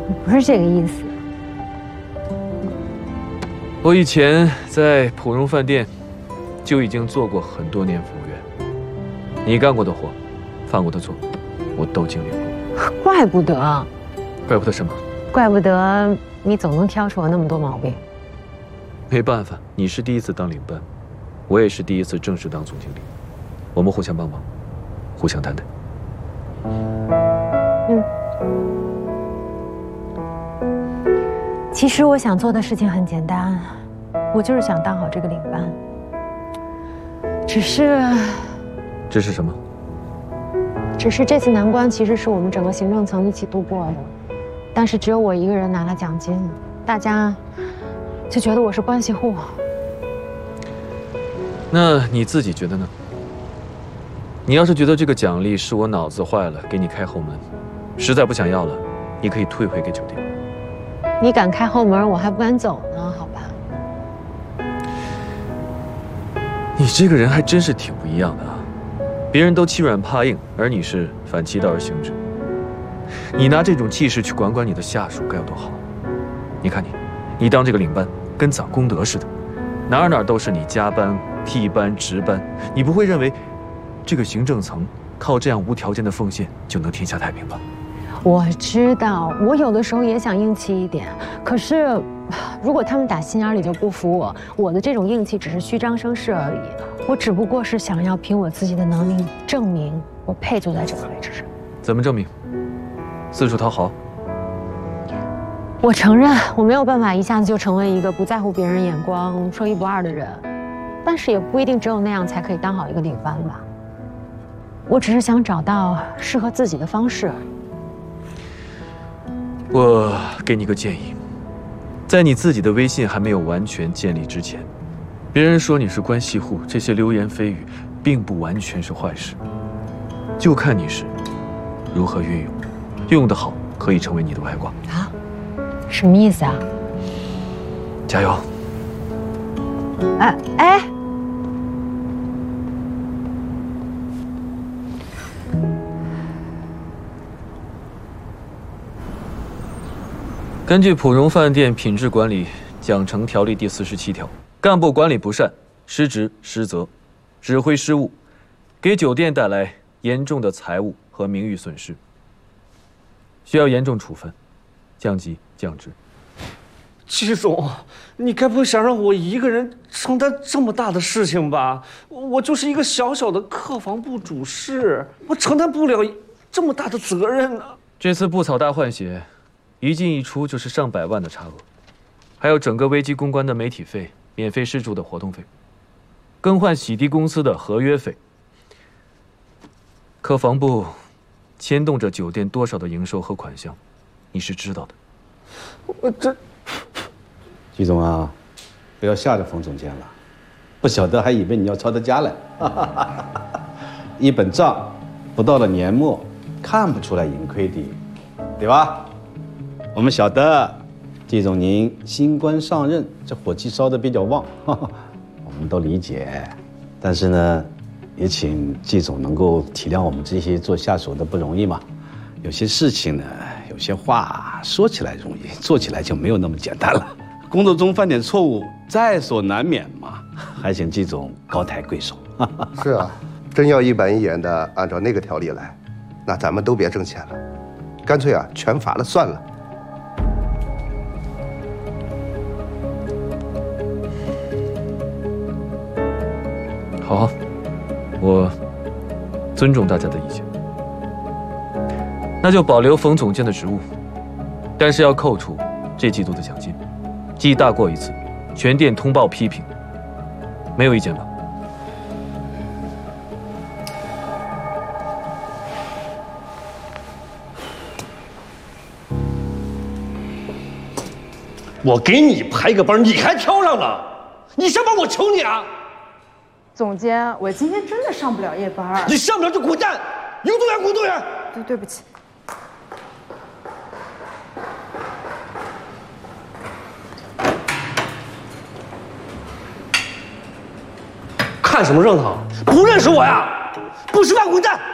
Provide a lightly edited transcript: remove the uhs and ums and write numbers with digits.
不是这个意思。 我以前在普荣饭店就已经做过很多年服务员，你干过的活，犯过的错，我都经历过。 怪不得， 怪不得什么？ 怪不得你总能挑出我那么多毛病。 没办法，你是第一次当领班，我也是第一次正式当总经理，我们互相帮忙，互相担待。 其实我想做的事情很简单，我就是想当好这个领班。只是什么？只是这次难关其实是我们整个行政层一起度过的，但是只有我一个人拿了奖金，大家就觉得我是关系户。 那你自己觉得呢？你要是觉得这个奖励是我脑子坏了，给你开后门，实在不想要了，你可以退回给酒店。 你敢开后门，我还不敢走呢，好吧？ 你这个人还真是挺不一样的啊！别人都欺软怕硬，而你是反其道而行之。你拿这种气势去管管你的下属，该有多好！你看你当这个领班跟攒功德似的，哪儿都是你加班、替班、值班，你不会认为这个行政层靠这样无条件的奉献就能天下太平吧？ 我知道，我有的时候也想硬气一点，可是，如果他们打心眼里就不服我，我的这种硬气只是虚张声势而已。我只不过是想要凭我自己的能力证明我配坐在这个位置上。 怎么证明？四处讨好？ 我承认我没有办法一下子就成为一个不在乎别人眼光、说一不二的人，但是也不一定只有那样才可以当好一个领班吧。我只是想找到适合自己的方式而已。 我给你个建议，在你自己的威信还没有完全建立之前，别人说你是关系户，这些流言蜚语并不完全是坏事，就看你是如何运用，用得好可以成为你的外挂。 啊？什么意思啊？ 加油！ 哎。 根据普荣饭店品质管理奖惩条例第47条，干部管理不善、失职失责、指挥失误，给酒店带来严重的财务和名誉损失，需要严重处分，降级降职。 季总，你该不会想让我一个人承担这么大的事情吧？我就是一个小小的客房部主事，我承担不了这么大的责任呢。 这次布草大换血，一进一出就是上百万的差额，还有整个危机公关的媒体费、免费试住的活动费、更换洗涤公司的合约费。客房部牵动着酒店多少的营收和款项，你是知道的。 我这， 季总啊，不要吓着冯总监了，不晓得还以为你要抄他家来。一本账不到了年末，看不出来盈亏的，对吧？我们晓得，季总您新官上任，这火气烧得比较旺，我们都理解。但是呢，也请季总能够体谅我们这些做下属的不容易嘛。有些事情呢，有些话说起来容易，做起来就没有那么简单了。工作中犯点错误，在所难免嘛。还请季总高抬贵手。 是啊，真要一板一眼的按照那个条例来，那咱们都别挣钱了，干脆啊全罚了算了。 好，我尊重大家的意见，那就保留冯总监的职务，但是要扣除这季度的奖金，记大过一次，全店通报批评，没有意见吧？ 我给你排个班，你还挑上了，你上班我求你啊！ 总监，我今天真的上不了夜班。 你上不了就滚蛋！有多远滚多远。 对不起。 看什么热闹？不认识我呀？不吃饭滚蛋！